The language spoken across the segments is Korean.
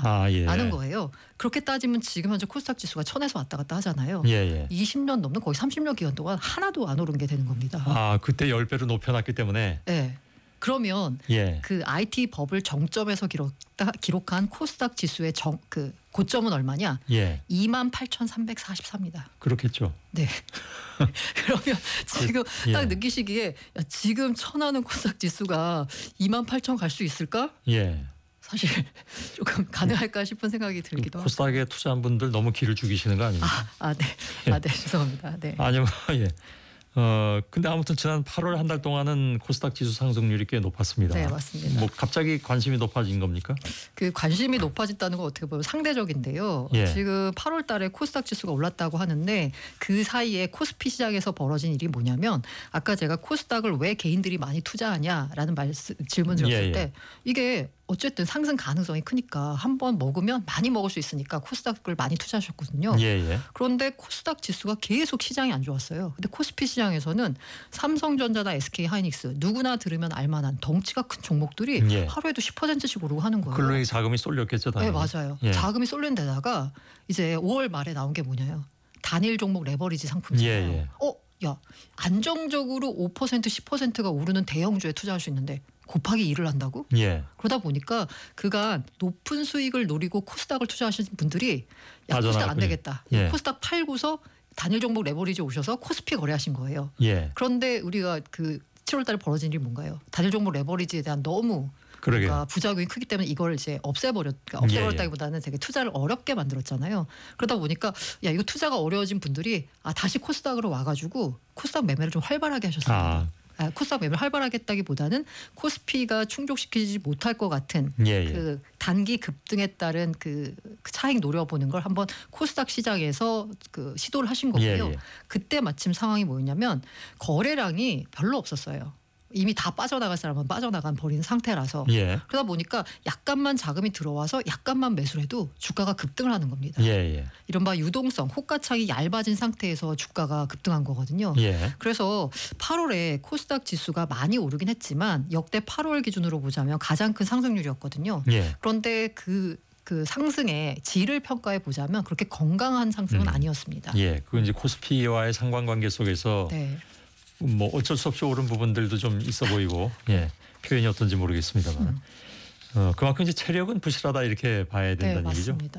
예. 라는 거예요. 그렇게 따지면 지금 현재 코스닥 지수가 1000에서 왔다 갔다 하잖아요. 예. 20년 넘는 거의 30년 기간 동안 하나도 안 오른 게 되는 겁니다. 그때 10배로 높여놨기 때문에. 네. 그러면 예. 그 IT 버블 정점에서 기록한 코스닥 지수의 그 고점은 얼마냐? 예. 28,344입니다. 그렇겠죠. 네. 그러면 지금 예. 딱 느끼시기에 지금 천하는 코스닥 지수가 28,000 갈 수 있을까? 예. 사실 조금 가능할까 싶은 생각이 들기도 하고. 코스닥에 투자한 분들 너무 기를 죽이시는 거 아닙니까? 네. 네. 죄송합니다. 네. 아니면 예. 근데 아무튼 지난 8월 한 달 동안은 코스닥 지수 상승률이 꽤 높았습니다. 네, 맞습니다. 뭐 갑자기 관심이 높아진 겁니까? 그 관심이 높아졌다는 건 어떻게 보면 상대적인데요. 예. 지금 8월 달에 코스닥 지수가 올랐다고 하는데 그 사이에 코스피 시장에서 벌어진 일이 뭐냐면 아까 제가 코스닥을 왜 개인들이 많이 투자하냐라는 질문 드렸을 때 이게 어쨌든 상승 가능성이 크니까 한번 먹으면 많이 먹을 수 있으니까 코스닥을 많이 투자하셨거든요. 예. 그런데 코스닥 지수가 계속 시장이 안 좋았어요. 근데 코스피 시장에서는 삼성전자나 SK하이닉스 누구나 들으면 알만한 덩치가 큰 종목들이 하루에도 10%씩 오르고 하는 거예요. 근로의 자금이 쏠렸겠죠, 당연히. 네, 맞아요. 예. 자금이 쏠린 데다가 이제 5월 말에 나온 게 뭐냐요. 단일 종목 레버리지 상품이잖아요. 예. 야, 안정적으로 5% 10%가 오르는 대형주에 투자할 수 있는데 곱하기 2를 한다고? 예. 그러다 보니까 그간 높은 수익을 노리고 코스닥을 투자하시는 분들이 야, 코스닥 안 되겠다. 예. 코스닥 팔고서 단일 종목 레버리지 오셔서 코스피 거래하신 거예요. 예. 그런데 우리가 그 7월 달에 벌어진 일이 뭔가요? 단일 종목 레버리지에 대한 너무 그러니까 부작용이 크기 때문에 이걸 이제 없애버렸다기보다는 되게 투자를 어렵게 만들었잖아요. 그러다 보니까 야 이거 투자가 어려워진 분들이 다시 코스닥으로 와가지고 코스닥 매매를 좀 활발하게 하셨습니다. 코스닥 매매를 활발하게 했다기보다는 코스피가 충족시키지 못할 것 같은 그 단기 급등에 따른 그 차익 노려보는 걸 한번 코스닥 시장에서 그 시도를 하신 거고요. 그때 마침 상황이 뭐였냐면 거래량이 별로 없었어요. 이미 다 빠져나갈 사람은 버린 상태라서 그러다 보니까 약간만 자금이 들어와서 약간만 매수를 해도 주가가 급등을 하는 겁니다. 이른바 유동성, 호가창이 얇아진 상태에서 주가가 급등한 거거든요. 그래서 8월에 코스닥 지수가 많이 오르긴 했지만 역대 8월 기준으로 보자면 가장 큰 상승률이었거든요. 그런데 그 상승의 질을 평가해 보자면 그렇게 건강한 상승은 아니었습니다. 그 이제 코스피와의 상관관계 속에서 뭐 어쩔 수 없이 오른 부분들도 좀 있어 보이고 표현이 어떤지 모르겠습니다만 그만큼 이제 체력은 부실하다 이렇게 봐야 된다는 얘기죠. 맞습니다.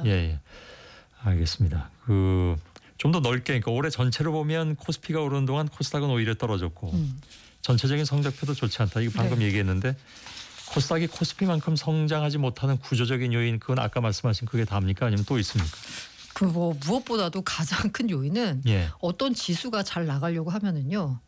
알겠습니다. 좀 더 넓게 그러니까 올해 전체로 보면 코스피가 오르는 동안 코스닥은 오히려 떨어졌고 전체적인 성적표도 좋지 않다. 이거 방금 얘기했는데 코스닥이 코스피만큼 성장하지 못하는 구조적인 요인 그건 아까 말씀하신 그게 답니까? 아니면 또 있습니까? 무엇보다도 가장 큰 요인은 어떤 지수가 잘 나가려고 하면은요.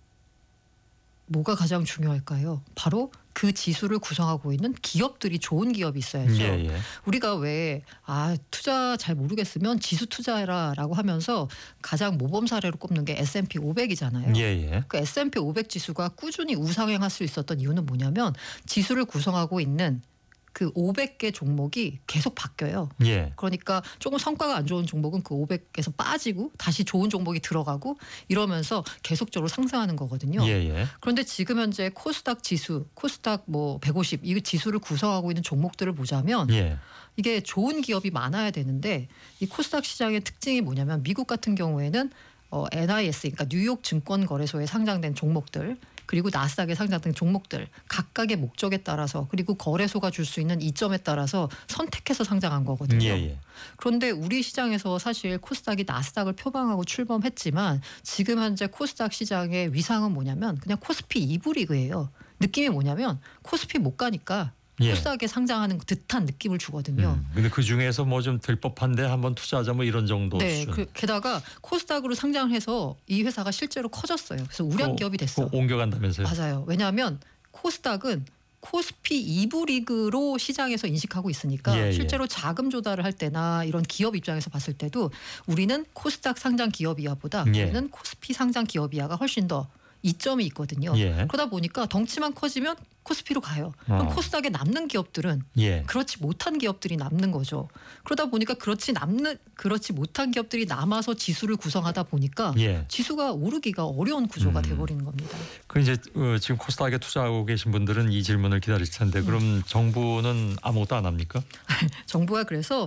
뭐가 가장 중요할까요? 바로 그 지수를 구성하고 있는 기업들이 좋은 기업이 있어야죠. 우리가 왜 투자 잘 모르겠으면 지수 투자해라라고 하면서 가장 모범 사례로 꼽는 게 S&P 500이잖아요. 그 S&P 500 지수가 꾸준히 우상향할 수 있었던 이유는 뭐냐면 지수를 구성하고 있는 그 500개 종목이 계속 바뀌어요. 그러니까 조금 성과가 안 좋은 종목은 그 500에서 빠지고 다시 좋은 종목이 들어가고 이러면서 계속적으로 상승하는 거거든요. 그런데 지금 현재 코스닥 지수, 코스닥 뭐 150 이 지수를 구성하고 있는 종목들을 보자면 이게 좋은 기업이 많아야 되는데 이 코스닥 시장의 특징이 뭐냐면 미국 같은 경우에는 NIS 그러니까 뉴욕 증권거래소에 상장된 종목들 그리고 나스닥에 상장된 종목들 각각의 목적에 따라서 그리고 거래소가 줄 수 있는 이점에 따라서 선택해서 상장한 거거든요. 그런데 우리 시장에서 사실 코스닥이 나스닥을 표방하고 출범했지만 지금 현재 코스닥 시장의 위상은 뭐냐면 그냥 코스피 2부 리그예요. 느낌이 뭐냐면 코스피 못 가니까 코스닥에 상장하는 듯한 느낌을 주거든요. 근데 그 중에서 뭐 좀 될 법한데 한번 투자하자 뭐 이런 정도 수준. 게다가 코스닥으로 상장을 해서 이 회사가 실제로 커졌어요. 그래서 우량 기업이 됐어. 옮겨간다면서요? 맞아요. 왜냐하면 코스닥은 코스피 2부 리그로 시장에서 인식하고 있으니까 실제로 자금 조달을 할 때나 이런 기업 입장에서 봤을 때도 우리는 코스닥 상장 기업 이하보다 우리는 코스피 상장 기업 이하가 훨씬 더 이점이 있거든요. 그러다 보니까 덩치만 커지면 코스피로 가요. 그럼 코스닥에 남는 기업들은 그렇지 못한 기업들이 남는 거죠. 그러다 보니까 그렇지 못한 기업들이 남아서 지수를 구성하다 보니까 지수가 오르기가 어려운 구조가 돼버리는 겁니다. 그 이제 지금 코스닥에 투자하고 계신 분들은 이 질문을 기다릴 텐데 그럼 정부는 아무것도 안 합니까? 정부가 그래서